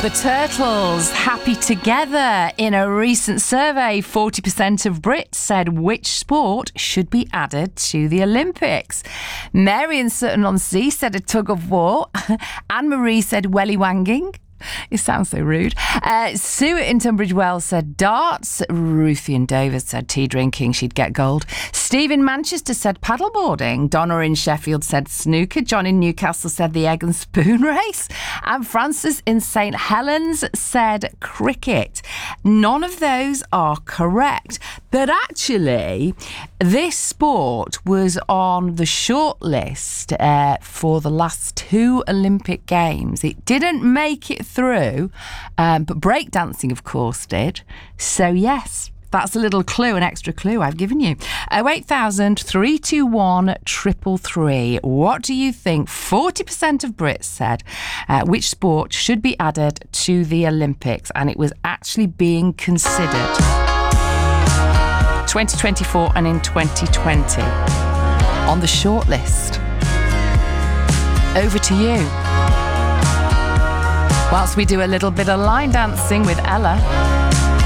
The Turtles, happy together. In a recent survey, 40% of Brits said which sport should be added to the Olympics. Mary in Sutton-on-Sea said a tug of war. Anne-Marie said welly wanging. It sounds so rude. Sue in Tunbridge Wells said darts. Ruthie in Davis said tea drinking, she'd get gold. Steve in Manchester said paddleboarding. Donna in Sheffield said snooker. John in Newcastle said the egg and spoon race. And Francis in St Helens said cricket. None of those are correct. But actually, this sport was on the shortlist for the last 2 Olympic Games. It didn't make it through, but breakdancing, of course, did. So, yes, that's a little clue, an extra clue I've given you. 08000 321 333. What do you think? 40% of Brits said which sport should be added to the Olympics, and it was actually being considered 2024 and in 2020 on the shortlist. Over to you. Whilst we do a little bit of line dancing with Ella.